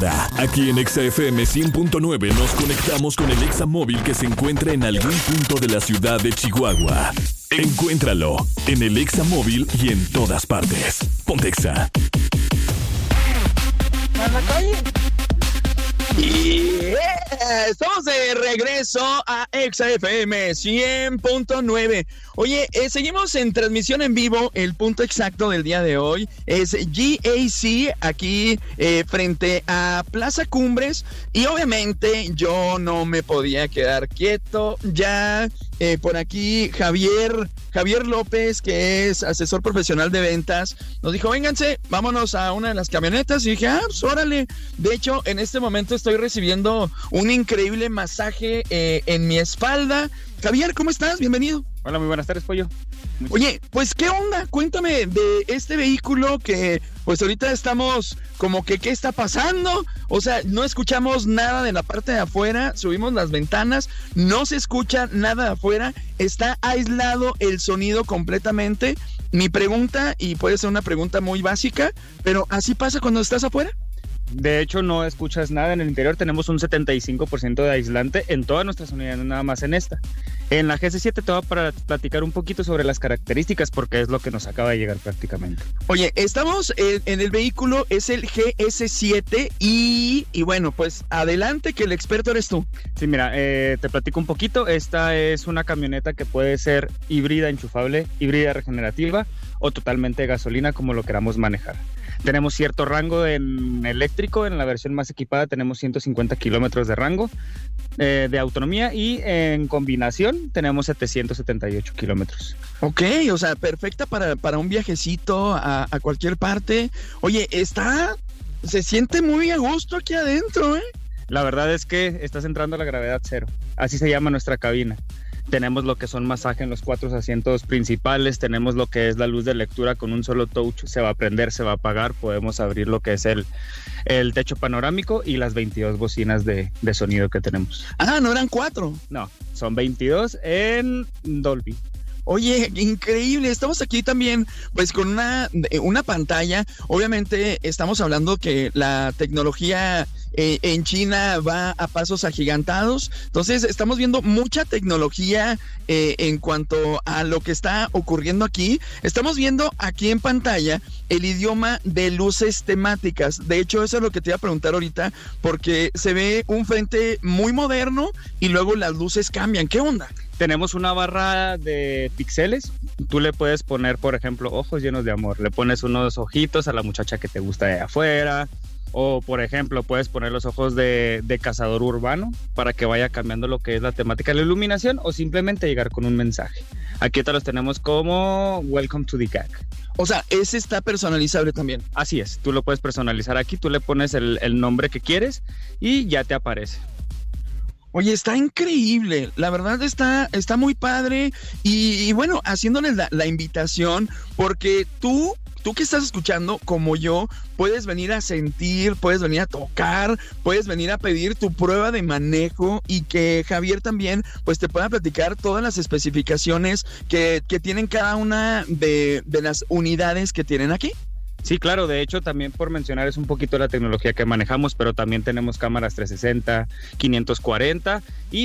Ahora, aquí en Exa FM 100.9 nos conectamos con el Exa móvil que se encuentra en algún punto de la ciudad de Chihuahua. Encuéntralo en el Exa móvil y en todas partes. Ponte Exa. ¿A la calle? Yeah, estamos de regreso a Exa FM 100.9. Oye, seguimos en transmisión en vivo. El punto exacto del día de hoy es GAC aquí frente a Plaza Cumbres. Y obviamente yo no me podía quedar quieto. Ya por aquí Javier López, que es asesor profesional de ventas, nos dijo, vénganse, vámonos a una de las camionetas. Y dije, pues órale. De hecho, en este momento estoy recibiendo un increíble masaje en mi espalda. Javier, ¿cómo estás? Bienvenido. Hola, muy buenas tardes, Pollo. Oye, pues, ¿qué onda? Cuéntame de este vehículo que, pues, ahorita estamos como que, ¿qué está pasando? O sea, no escuchamos nada de la parte de afuera, subimos las ventanas, no se escucha nada de afuera, está aislado el sonido completamente. Mi pregunta, y puede ser una pregunta muy básica, pero ¿así pasa cuando estás afuera? De hecho, no escuchas nada en el interior. Tenemos un 75% de aislante en todas nuestras unidades, no nada más en esta. En la GS7 te voy a platicar un poquito sobre las características porque es lo que nos acaba de llegar prácticamente. Oye, estamos en el vehículo, es el GS7 y bueno, pues adelante que el experto eres tú. Sí, mira, te platico un poquito. Esta es una camioneta que puede ser híbrida enchufable, híbrida regenerativa o totalmente de gasolina, como lo queramos manejar. Tenemos cierto rango en eléctrico, en la versión más equipada tenemos 150 kilómetros de rango de autonomía y en combinación tenemos 778 kilómetros. Ok, o sea, perfecta para un viajecito a cualquier parte. Oye, se siente muy a gusto aquí adentro, ¿eh? La verdad es que estás entrando a la gravedad cero, así se llama nuestra cabina. Tenemos lo que son masaje en los 4 asientos principales, tenemos lo que es la luz de lectura con un solo touch, se va a prender, se va a apagar, podemos abrir lo que es el techo panorámico y las 22 bocinas de sonido que tenemos. Ah, ¿no eran 4? No, son 22 en Dolby. Oye, increíble, estamos aquí también pues con una pantalla. Obviamente estamos hablando que la tecnología en China va a pasos agigantados, entonces estamos viendo mucha tecnología en cuanto a lo que está ocurriendo aquí. Estamos viendo aquí en pantalla el idioma de luces temáticas. De hecho, eso es lo que te iba a preguntar ahorita, porque se ve un frente muy moderno y luego las luces cambian. ¿Qué onda? Tenemos una barra de píxeles. Tú le puedes poner, por ejemplo, ojos llenos de amor. Le pones unos ojitos a la muchacha que te gusta de afuera. O, por ejemplo, puedes poner los ojos de cazador urbano para que vaya cambiando lo que es la temática de la iluminación o simplemente llegar con un mensaje. Aquí te los tenemos como Welcome to the Gag. O sea, ese está personalizable también. Así es, tú lo puedes personalizar aquí. Tú le pones el nombre que quieres y ya te aparece. Oye, está increíble, la verdad está muy padre y bueno, haciéndoles la invitación, porque tú que estás escuchando, como yo, puedes venir a sentir, puedes venir a tocar, puedes venir a pedir tu prueba de manejo y que Javier también pues te pueda platicar todas las especificaciones que tienen cada una de las unidades que tienen aquí. Sí, claro, de hecho también por mencionar es un poquito la tecnología que manejamos, pero también tenemos cámaras 360, 540 y